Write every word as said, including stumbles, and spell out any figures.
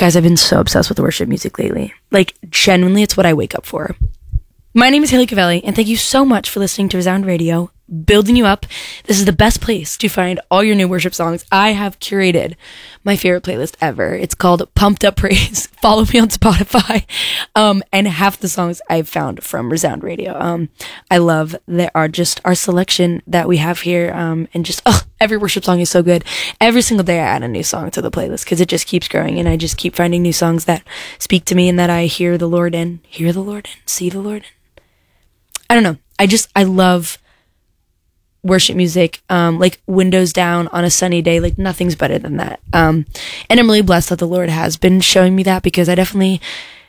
Guys, I've been so obsessed with worship music lately. Like, genuinely, it's what I wake up for. My name is Haley Cavelli, and thank you so much for listening to Resound Radio, building you up. This is the best place to find all your new worship songs. I have curated my favorite playlist ever. It's called Pumped Up Praise. Follow me on Spotify. Um, and half the songs I've found from Resound Radio. Um, I love that our just our selection that we have here. Um, and just, oh, every worship song is so good. Every single day I add a new song to the playlist because it just keeps growing, and I just keep finding new songs that speak to me and that I hear the Lord in, hear the Lord in, see the Lord in. I don't know. I just, I love worship music, um, like windows down on a sunny day. Like, nothing's better than that. Um, and I'm really blessed that the Lord has been showing me that, because I definitely